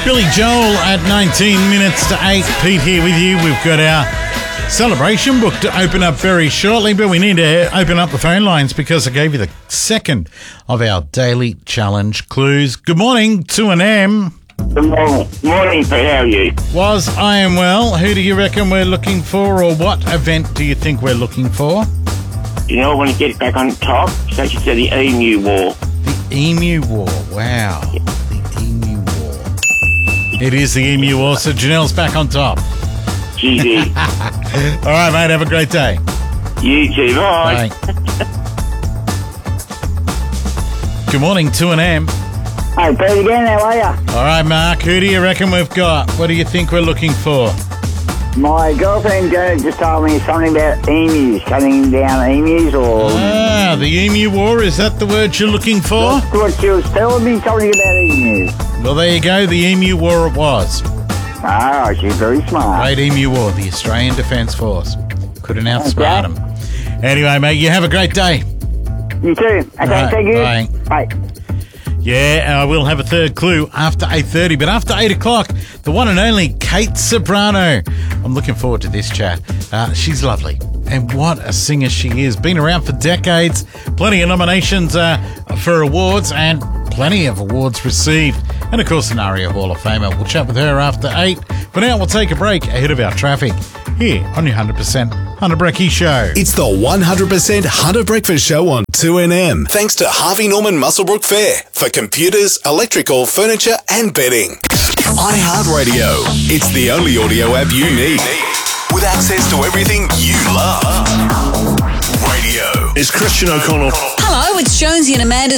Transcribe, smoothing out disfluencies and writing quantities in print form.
Billy Joel at 19 minutes to 8. Pete here with you. We've got our celebration book to open up very shortly, but we need to open up the phone lines because I gave you the second of our daily challenge clues. Good morning, 2AM. Good morning, Pete. How are you? I am well. Who do you reckon we're looking for, or what event do you think we're looking for? You know, I want to get it back on top. It's actually said the Emu War. The Emu War. Wow. The Emu War. It is the Emu War, so Janelle's back on top. GD. All right, mate. Have a great day. You too. Bye. Good morning, 2AM. Hey, Pete again, how are ya? All right, Mark. Who do you reckon we've got? What do you think we're looking for? My girlfriend just told me something about emus, cutting down emus or... The Emu War, is that the word you're looking for? That's what she was telling me, something about emus. Well, there you go. The Emu War it was. Oh, she's very smart. Great Emu War, the Australian Defence Force. Couldn't outsmart them. Anyway, mate, you have a great day. You too. Okay, Right, thank you. bye. Bye. Yeah, I will have a third clue after 8:30, but after 8 o'clock, the one and only Kate Soprano. I'm looking forward to this chat. She's lovely, and what a singer she is. Been around for decades, plenty of nominations for awards, and plenty of awards received. And of course, an ARIA Hall of Famer. We'll chat with her after 8. For now, we'll take a break ahead of our traffic here on your 100% Hunter Brecky Show. It's the 100% Hunter Breakfast Show on 2NM. Thanks to Harvey Norman Muswellbrook Fair for computers, electrical, furniture and bedding. iHeartRadio. It's the only audio app you need with access to everything you love. Radio. It's Christian O'Connell. Hello, it's Jonesy and Amanda.